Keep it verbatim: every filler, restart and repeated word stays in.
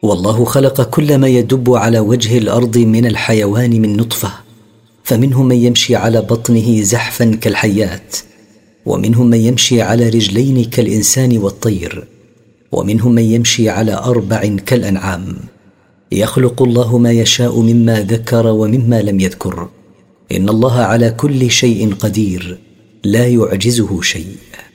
والله خلق كل ما يدب على وجه الأرض من الحيوان من نطفة، فمنهم من يمشي على بطنه زحفا كالحيات، ومنهم من يمشي على رجلين كالإنسان والطير، ومنهم من يمشي على أربع كالأنعام. يخلق الله ما يشاء مما ذكر ومما لم يذكر، إن الله على كل شيء قدير، لا يعجزه شيء.